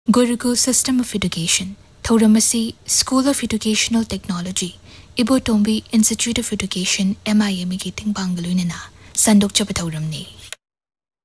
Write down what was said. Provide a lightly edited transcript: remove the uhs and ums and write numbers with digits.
Gurukul System of Education, Thauramasi School of Educational Technology, Ibotombi Institute of Education, MIM Giting Bangalore, Sandok Chapatauramni.